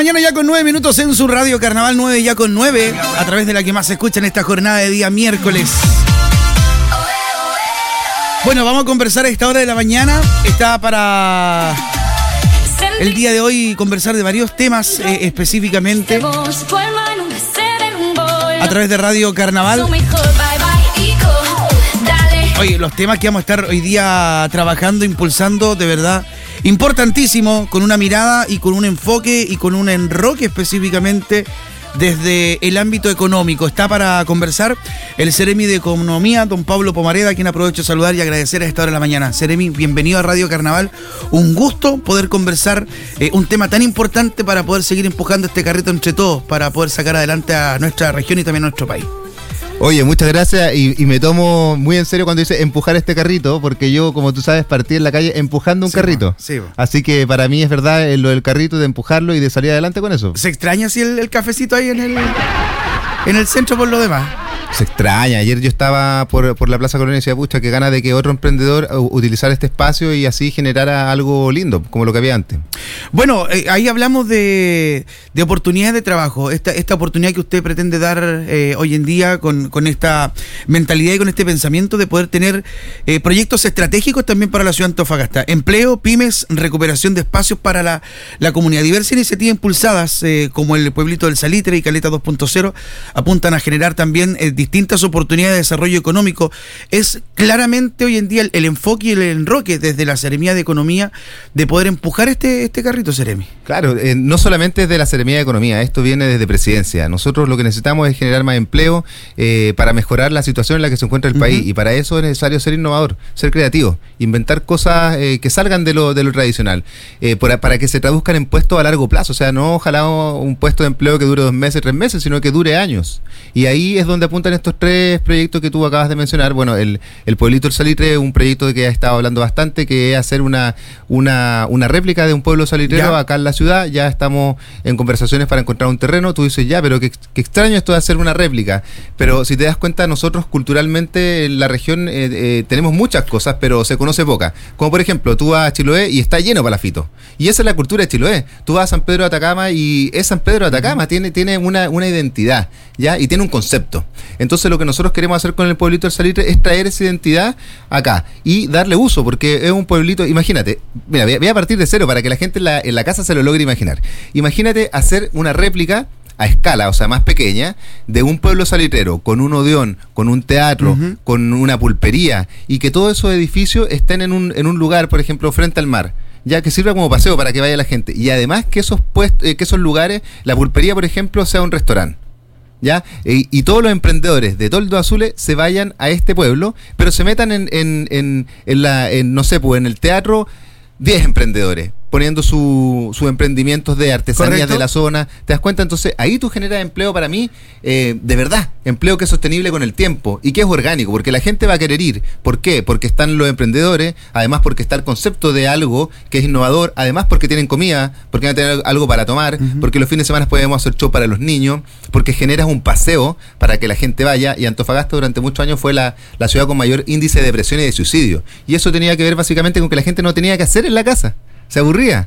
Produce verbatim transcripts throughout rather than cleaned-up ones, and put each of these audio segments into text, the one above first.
mañana ya con nueve minutos en su radio Carnaval nueve ya con nueve, a través de la que más se escucha en esta jornada de día miércoles. Bueno, vamos a conversar a esta hora de la mañana. Está para el día de hoy conversar de varios temas eh, específicamente a través de Radio Carnaval. Oye, los temas que vamos a estar hoy día trabajando, impulsando, de verdad, importantísimo, con una mirada y con un enfoque y con un enroque específicamente desde el ámbito económico. Está para conversar el Ceremi de Economía, don Pablo Pomareda, a quien aprovecho de saludar y agradecer a esta hora de la mañana. Ceremi, bienvenido a Radio Carnaval. Un gusto poder conversar eh, un tema tan importante para poder seguir empujando este carrito entre todos, para poder sacar adelante a nuestra región y también a nuestro país. Oye, muchas gracias y, y me tomo muy en serio cuando dice empujar este carrito, porque yo, como tú sabes, partí en la calle empujando un sí, carrito. Sí, así que para mí es verdad lo del carrito, de empujarlo y de salir adelante con eso. ¿Se extraña así el, el cafecito ahí en el, en el centro por lo demás? Se extraña. Ayer yo estaba por, por la Plaza Colonia y decía, pucha, qué ganas de que otro emprendedor utilizara este espacio y así generara algo lindo, como lo que había antes. Bueno, eh, ahí hablamos de, de oportunidades de trabajo. Esta, esta oportunidad que usted pretende dar eh, hoy en día con, con esta mentalidad y con este pensamiento de poder tener eh, proyectos estratégicos también para la ciudad de Antofagasta. Empleo, pymes, recuperación de espacios para la, la comunidad. Diversas iniciativas impulsadas eh, como el Pueblito del Salitre y Caleta dos punto cero apuntan a generar también eh, distintas oportunidades de desarrollo económico. Es claramente hoy en día el, el enfoque y el enroque desde la Seremía de Economía de poder empujar este, este carrito, Ceremi. Claro, eh, no solamente es de la Seremía de Economía, esto viene desde Presidencia. Nosotros lo que necesitamos es generar más empleo eh, para mejorar la situación en la que se encuentra el uh-huh. país, y para eso es necesario ser innovador, ser creativo, inventar cosas eh, que salgan de lo, de lo tradicional, eh, para, para que se traduzcan en puestos a largo plazo. O sea, no ojalá un puesto de empleo que dure dos meses, tres meses, sino que dure años. Y ahí es donde apuntan estos tres proyectos que tú acabas de mencionar. Bueno, el, el Pueblito del Salitre es un proyecto de que ha estado hablando bastante, que es hacer una, una, una réplica de un pueblo salitrero ya acá en la ciudad. Ya estamos en conversaciones para encontrar un terreno. Tú dices, ya, pero qué, qué extraño esto de hacer una réplica. Pero si te das cuenta, nosotros culturalmente en la región eh, eh, tenemos muchas cosas, pero se conoce poca. Como por ejemplo, tú vas a Chiloé y está lleno de palafito. Y esa es la cultura de Chiloé. Tú vas a San Pedro de Atacama y es San Pedro de Atacama. Uh-huh. Tiene, tiene una, una identidad, ¿ya? Y tiene un concepto. Entonces lo que nosotros queremos hacer con el Pueblito del Salitre es traer esa identidad acá y darle uso, porque es un pueblito. Imagínate, mira, voy a partir de cero para que la gente en la, en la casa se lo logre imaginar. Imagínate hacer una réplica a escala, o sea, más pequeña, de un pueblo salitrero, con un odeón, con un teatro, uh-huh. con una pulpería, y que todos esos edificios estén en un, en un lugar, por ejemplo, frente al mar, ya que sirva como paseo para que vaya la gente. Y además que esos puestos, eh, que esos lugares, la pulpería, por ejemplo, sea un restaurante. ¿Ya? Y, y todos los emprendedores de Toldos Azules se vayan a este pueblo, pero se metan en, en, en, en la, en, no sé, pues en el teatro, diez emprendedores poniendo sus su emprendimientos de artesanías ¿correcto? De la zona. ¿Te das cuenta? Entonces ahí tú generas empleo para mí, eh, de verdad, empleo que es sostenible con el tiempo y que es orgánico, porque la gente va a querer ir. ¿Por qué? Porque están los emprendedores, además porque está el concepto de algo que es innovador, además porque tienen comida, porque van a tener algo para tomar, uh-huh. porque los fines de semana podemos hacer show para los niños, porque generas un paseo para que la gente vaya. Y Antofagasta durante muchos años fue la, la ciudad con mayor índice de depresión y de suicidio, y eso tenía que ver básicamente con que la gente no tenía que hacer en la casa, se aburría.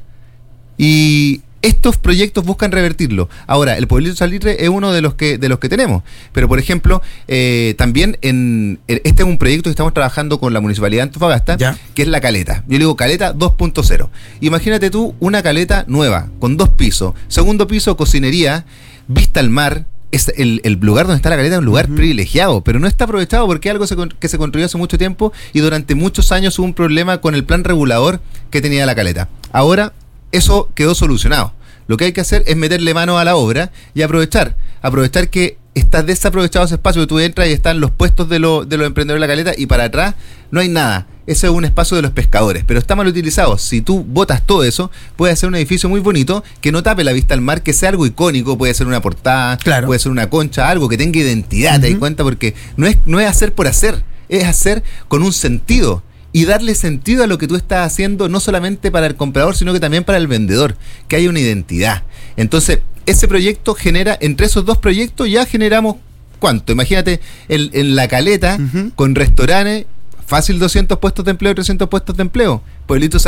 Y estos proyectos buscan revertirlo. Ahora, el Pueblito Salitre es uno de los que de los que tenemos. Pero, por ejemplo, eh, también en este es un proyecto que estamos trabajando con la Municipalidad de Antofagasta, ¿ya? Que es la caleta. Yo le digo caleta dos punto cero. Imagínate tú una caleta nueva, con dos pisos. Segundo piso, cocinería, vista al mar. Es el, el lugar donde está la caleta es un lugar uh-huh. privilegiado, pero no está aprovechado porque es algo se, que se construyó hace mucho tiempo y durante muchos años hubo un problema con el plan regulador que tenía la caleta. Ahora eso quedó solucionado. Lo que hay que hacer es meterle mano a la obra y aprovechar, aprovechar que está desaprovechado ese espacio, que tú entras y están los puestos de, lo, de los emprendedores de la caleta y para atrás no hay nada. Ese es un espacio de los pescadores, pero está mal utilizado. Si tú botas todo eso, puede hacer un edificio muy bonito que no tape la vista al mar, que sea algo icónico, puede ser una portada, claro. puede ser una concha, algo que tenga identidad, uh-huh. te das cuenta, porque no es, no es hacer por hacer, es hacer con un sentido. Y darle sentido a lo que tú estás haciendo, no solamente para el comprador, sino que también para el vendedor, que haya una identidad. Entonces, ese proyecto genera, entre esos dos proyectos ya generamos, ¿cuánto? Imagínate, en, en la caleta, uh-huh. con restaurantes, fácil doscientos puestos de empleo, trescientos puestos de empleo. Pueblito